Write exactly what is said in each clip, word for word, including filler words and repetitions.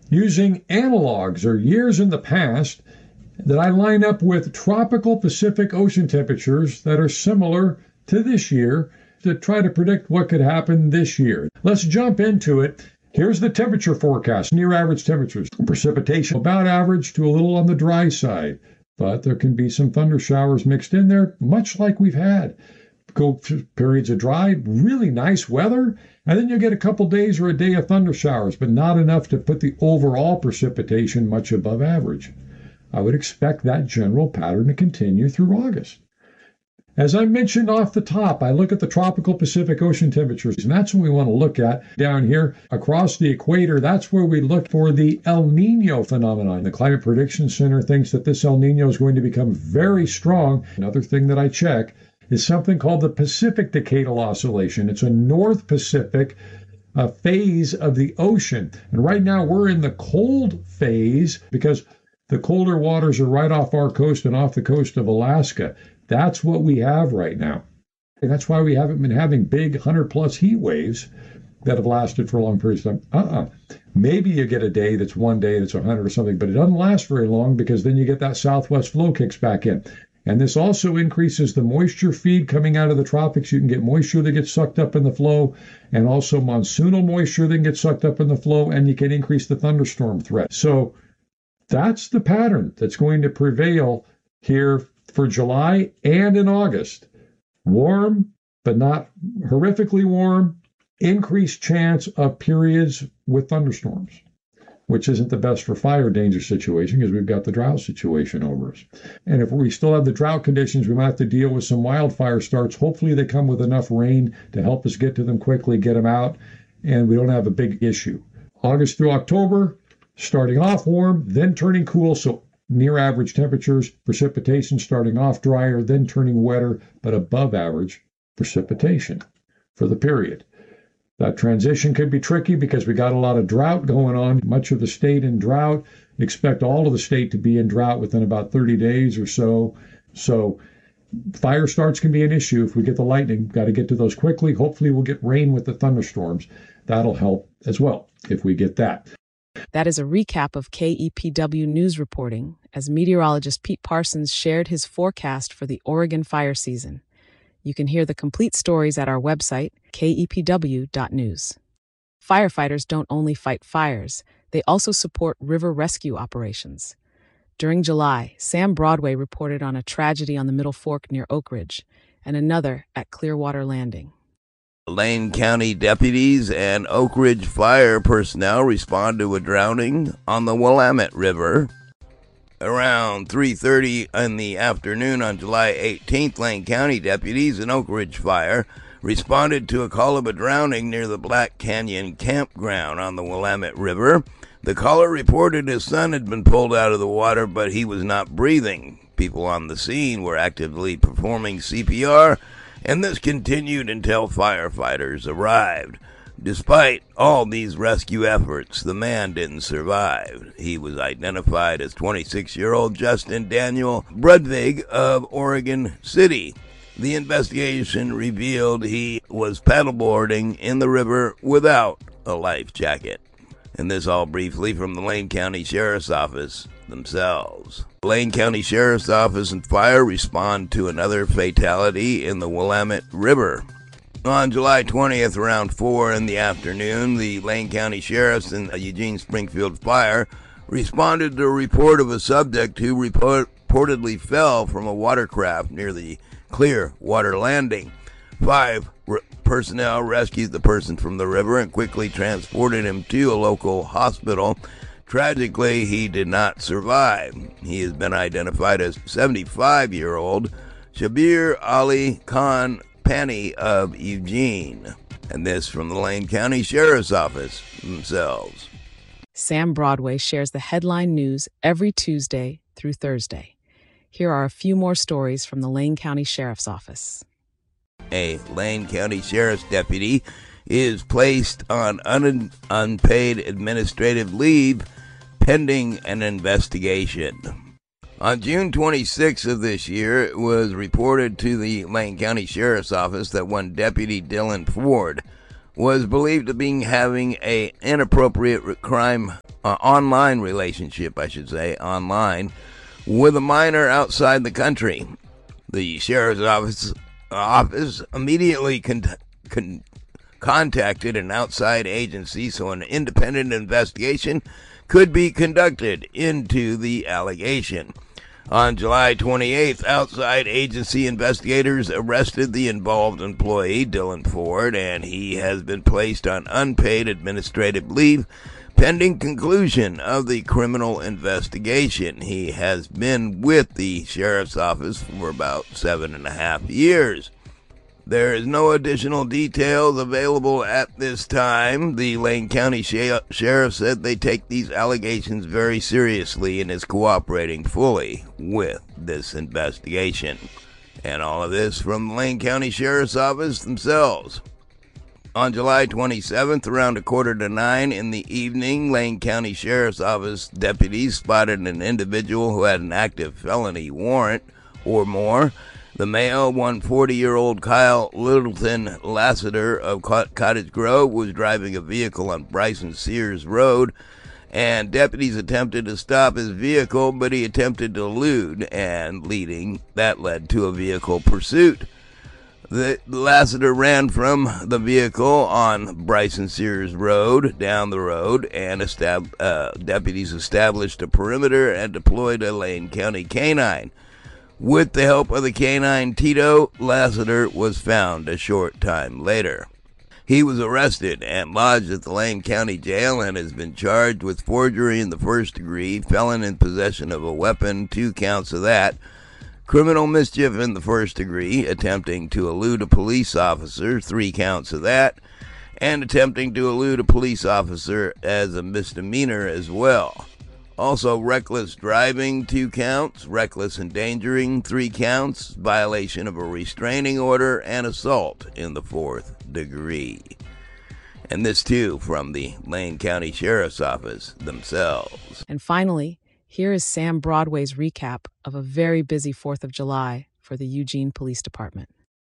using analogs or years in the past that I line up with tropical Pacific Ocean temperatures that are similar to this year to try to predict what could happen this year. Let's jump into it. Here's the temperature forecast, near average temperatures. Precipitation about average to a little on the dry side, but there can be some thunder showers mixed in there, much like we've had. Go through periods of dry, really nice weather, and then you'll get a couple days or a day of thunder showers, but not enough to put the overall precipitation much above average. I would expect that general pattern to continue through August. As I mentioned off the top, I look at the tropical Pacific Ocean temperatures, and that's what we want to look at down here across the equator. That's where we look for the El Nino phenomenon. The Climate Prediction Center thinks that this El Nino is going to become very strong. Another thing that I check is something called the Pacific Decadal Oscillation. It's a North Pacific uh, phase of the ocean. And right now we're in the cold phase because the colder waters are right off our coast and off the coast of Alaska. That's what we have right now. And that's why we haven't been having big one hundred plus heat waves that have lasted for a long period of time. Uh-uh. Maybe you get a day that's one day that's one hundred or something, but it doesn't last very long because then you get that southwest flow kicks back in. And this also increases the moisture feed coming out of the tropics. You can get moisture that gets sucked up in the flow, and also monsoonal moisture that gets sucked up in the flow, and you can increase the thunderstorm threat. So that's the pattern that's going to prevail here for July and in August. Warm, but not horrifically warm, increased chance of periods with thunderstorms, which isn't the best for fire danger situation because we've got the drought situation over us. And if we still have the drought conditions, we might have to deal with some wildfire starts. Hopefully they come with enough rain to help us get to them quickly, get them out, and we don't have a big issue. August through October, starting off warm, then turning cool, so near average temperatures, precipitation starting off drier, then turning wetter, but above average precipitation for the period. That transition could be tricky because we got a lot of drought going on, much of the state in drought. Expect all of the state to be in drought within about thirty days or so. So fire starts can be an issue if we get the lightning. Got to get to those quickly. Hopefully we'll get rain with the thunderstorms. That'll help as well if we get that. That is a recap of K E P W news reporting as meteorologist Pete Parsons shared his forecast for the Oregon fire season. You can hear the complete stories at our website, K E P W dot news. Firefighters don't only fight fires, they also support river rescue operations. During July, Sam Broadway reported on a tragedy on the Middle Fork near Oak Ridge and another at Clearwater Landing. Lane County deputies and Oak Ridge fire personnel respond to a drowning on the Willamette River. Around three thirty in the afternoon on July eighteenth, Lane County deputies and Oak Ridge Fire responded to a call of a drowning near the Black Canyon campground on the Willamette River. The caller reported his son had been pulled out of the water, but he was not breathing. People on the scene were actively performing C P R, and this continued until firefighters arrived. Despite all these rescue efforts, the man didn't survive. He was identified as twenty-six-year-old Justin Daniel Brudvig of Oregon City. The investigation revealed he was paddleboarding in the river without a life jacket. And this all briefly from the Lane County Sheriff's Office themselves. Lane County Sheriff's Office and fire respond to another fatality in the Willamette River. On July twentieth, around four in the afternoon, the Lane County Sheriff's and Eugene Springfield Fire responded to a report of a subject who report, reportedly fell from a watercraft near the Clearwater Landing. Five re- personnel rescued the person from the river and quickly transported him to a local hospital. Tragically, he did not survive. He has been identified as seventy-five-year-old Shabir Ali Khan Pani of Eugene. And this from the Lane County Sheriff's Office themselves. Sam Broadway shares the headline news every Tuesday through Thursday. Here are a few more stories from the Lane County Sheriff's Office. A Lane County Sheriff's deputy is placed on un- unpaid administrative leave pending an investigation. On June twenty-sixth of this year, it was reported to the Lane County Sheriff's Office that one Deputy Dylan Ford was believed to be having an inappropriate crime uh, online relationship, I should say, online, with a minor outside the country. The sheriff's office, office immediately con- con- contacted an outside agency so an independent investigation could be conducted into the allegation. On July twenty-eighth, outside agency investigators arrested the involved employee, Dylan Ford, and he has been placed on unpaid administrative leave pending conclusion of the criminal investigation. He has been with the sheriff's office for about seven and a half years. There is no additional details available at this time. The Lane County Sheriff said they take these allegations very seriously and is cooperating fully with this investigation. And all of this from the Lane County Sheriff's Office themselves. On July twenty-seventh, around a quarter to nine in the evening, Lane County Sheriff's Office deputies spotted an individual who had an active felony warrant or more. The male, one forty-year-old Kyle Littleton Lassiter of Cottage Grove, was driving a vehicle on Bryson Sears Road, and deputies attempted to stop his vehicle, but he attempted to elude, and leading that led to a vehicle pursuit. The Lassiter ran from the vehicle on Bryson Sears Road down the road, and estab- uh, deputies established a perimeter and deployed a Lane County canine. With the help of the canine Tito, Lassiter was found a short time later. He was arrested and lodged at the Lane County Jail and has been charged with forgery in the first degree, felon in possession of a weapon, two counts of that, criminal mischief in the first degree, attempting to elude a police officer, three counts of that, and attempting to elude a police officer as a misdemeanor as well. Also, reckless driving, two counts, reckless endangering, three counts, violation of a restraining order, and assault in the fourth degree. And this, too, from the Lane County Sheriff's Office themselves. And finally, here is Sam Broadway's recap of a very busy fourth of July for the Eugene Police Department.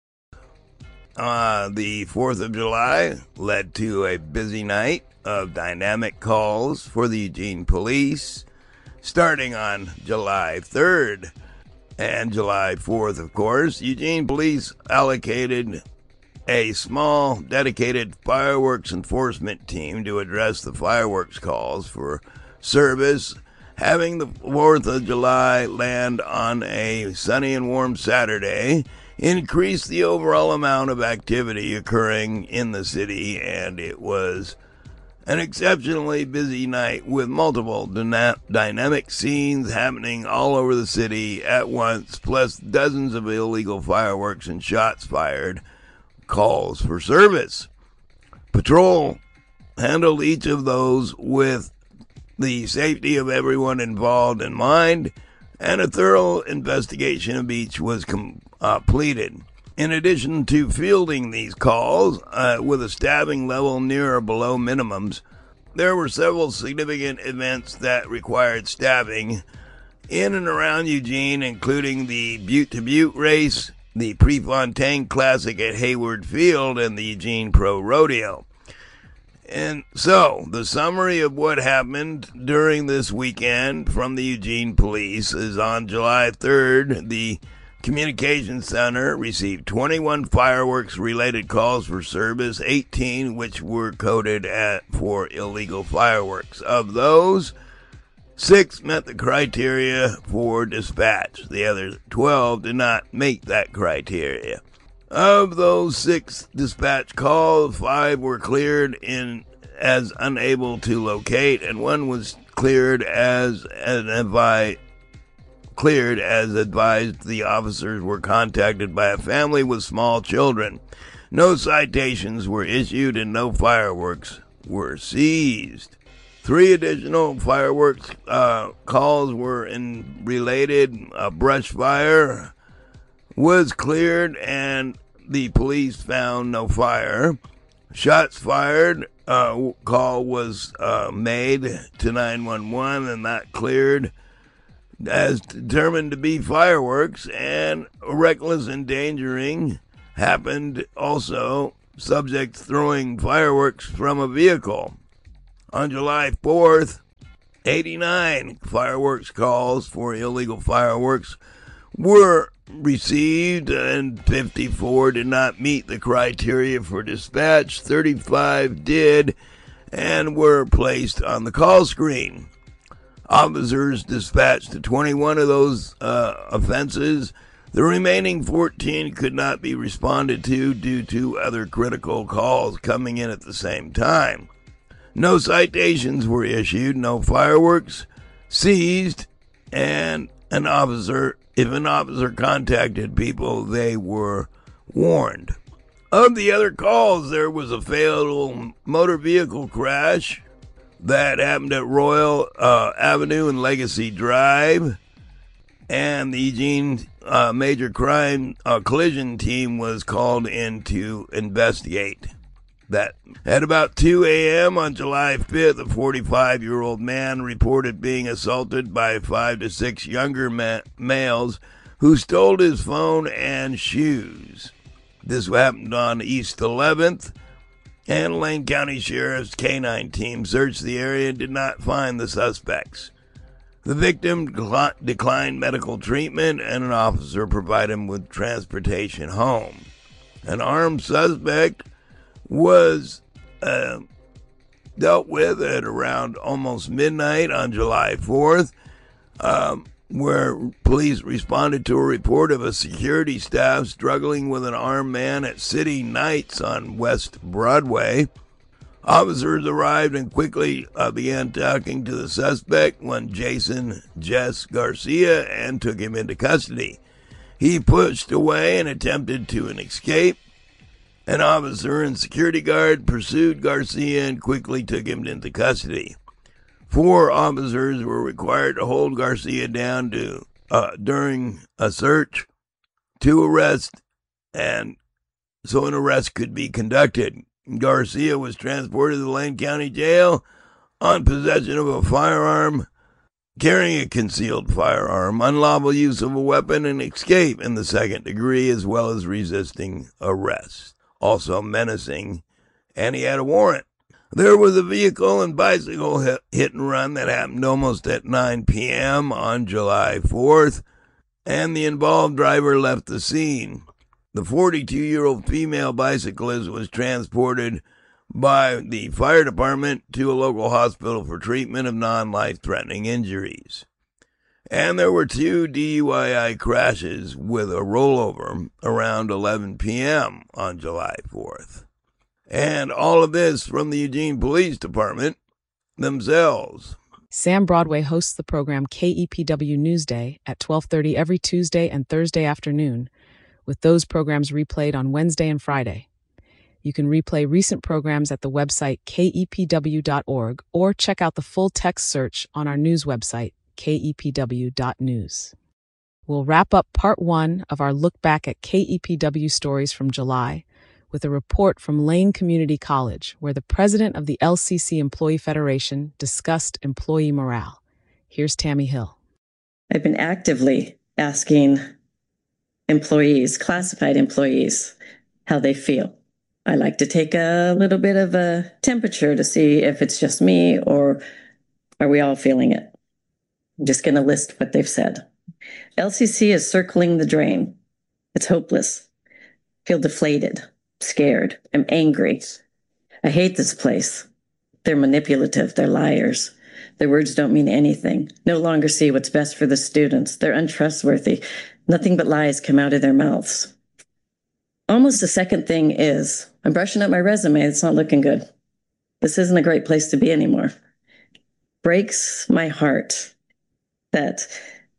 Uh, the fourth of July led to a busy night of dynamic calls for the Eugene Police, starting on July third and July fourth, of course. Eugene Police allocated a small, dedicated fireworks enforcement team to address the fireworks calls for service, having the fourth of July land on a sunny and warm Saturday increased the overall amount of activity occurring in the city, and it was an exceptionally busy night with multiple dyna- dynamic scenes happening all over the city at once, plus dozens of illegal fireworks and shots fired, calls for service. Patrol handled each of those with the safety of everyone involved in mind, and a thorough investigation of each was com- uh, completed. In addition to fielding these calls uh, with a staffing level near or below minimums, there were several significant events that required staffing in and around Eugene, including the Butte to Butte race, the Prefontaine Classic at Hayward Field, and the Eugene Pro Rodeo. And so, the summary of what happened during this weekend from the Eugene Police is on July third, the Communications Center received twenty-one fireworks-related calls for service, eighteen which were coded at, for illegal fireworks. Of those, six met the criteria for dispatch. The other twelve did not meet that criteria. Of those six dispatch calls, five were cleared in as unable to locate, and one was cleared as an advi- cleared as advised. The officers were contacted by a family with small children. No citations were issued and no fireworks were seized. Three additional fireworks uh, calls were in related. A brush fire was cleared and the police found no fire. Shots fired uh, call was uh, made to nine one one and that cleared as determined to be fireworks, and reckless endangering happened also, subject throwing fireworks from a vehicle. On July fourth, eighty-nine fireworks calls for illegal fireworks were received, and fifty-four did not meet the criteria for dispatch. thirty-five did and were placed on the call screen. Officers dispatched to twenty-one of those uh, offenses. The remaining fourteen could not be responded to due to other critical calls coming in at the same time. No citations were issued, no fireworks seized, and an officer, if an officer contacted people, they were warned. Of the other calls, there was a fatal motor vehicle crash that happened at Royal uh, Avenue and Legacy Drive, and the Eugene uh, Major Crime uh, Collision Team was called in to investigate that. At about two a.m. on July fifth, a forty-five-year-old man reported being assaulted by five to six younger ma- males who stole his phone and shoes. This happened on East eleventh, and Lane County Sheriff's K nine team searched the area and did not find the suspects. The victim declined medical treatment, and an officer provided him with transportation home. An armed suspect was uh, dealt with at around almost midnight on July fourth, um, where police responded to a report of a security staff struggling with an armed man at City Nights on West Broadway. Officers arrived and quickly uh, began talking to the suspect, one Jason Jess Garcia, and took him into custody. He pushed away and attempted to an escape. An officer and security guard pursued Garcia and quickly took him into custody. Four officers were required to hold Garcia down to uh, during a search to arrest, and so an arrest could be conducted. Garcia was transported to the Lane County Jail on possession of a firearm, carrying a concealed firearm, unlawful use of a weapon, and escape in the second degree, as well as resisting arrest, also menacing, and he had a warrant. There was a vehicle and bicycle hit, hit and run that happened almost at nine p.m. on July fourth, and the involved driver left the scene. The forty-two-year-old female bicyclist was transported by the fire department to a local hospital for treatment of non-life-threatening injuries. And there were two D U I crashes with a rollover around eleven p.m. on July fourth. And all of this from the Eugene Police Department themselves. Sam Broadway hosts the program K E P W Newsday at twelve thirty every Tuesday and Thursday afternoon, with those programs replayed on Wednesday and Friday. You can replay recent programs at the website K E P W dot org or check out the full text search on our news website, K E P W dot news. We'll wrap up part one of our look back at K E P W stories from July with a report from Lane Community College, where the president of the L C C Employee Federation discussed employee morale. Here's Tammy Hill. I've been actively asking employees, classified employees, how they feel. I like to take a little bit of a temperature to see if it's just me or are we all feeling it. I'm just going to list what they've said. L C C is circling the drain. It's hopeless. Feel deflated, scared. I'm angry. I hate this place. They're manipulative. They're liars. Their words don't mean anything. No longer see what's best for the students. They're untrustworthy. Nothing but lies come out of their mouths. Almost the second thing is, I'm brushing up my resume. It's not looking good. This isn't a great place to be anymore. Breaks my heart that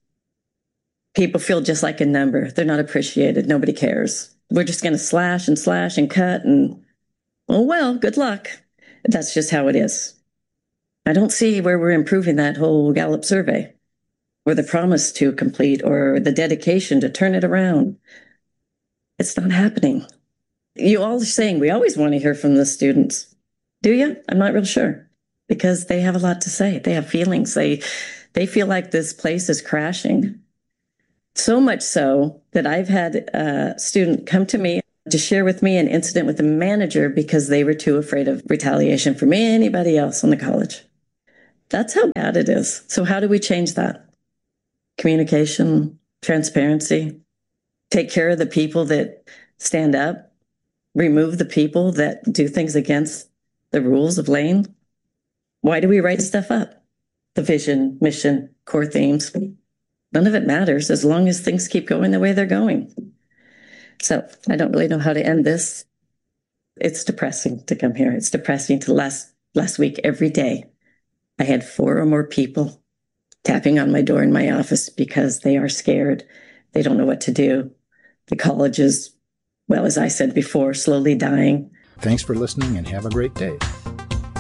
people feel just like a number. They're not appreciated. Nobody cares. We're just going to slash and slash and cut and, oh, well, good luck. That's just how it is. I don't see where we're improving that whole Gallup survey, or the promise to complete, or the dedication to turn it around. It's not happening. You all are saying we always want to hear from the students. Do you? I'm not real sure, because they have a lot to say. They have feelings. They, they feel like this place is crashing. So much so that I've had a student come to me to share with me an incident with the manager because they were too afraid of retaliation from anybody else on the college. That's how bad it is. So how do we change that? Communication, transparency, take care of the people that stand up, remove the people that do things against the rules of Lane. Why do we write stuff up? The vision, mission, core themes. None of it matters as long as things keep going the way they're going. So I don't really know how to end this. It's depressing to come here. It's depressing to last last week every day. I had four or more people tapping on my door in my office because they are scared. They don't know what to do. The college is, well, as I said before, slowly dying. Thanks for listening and have a great day.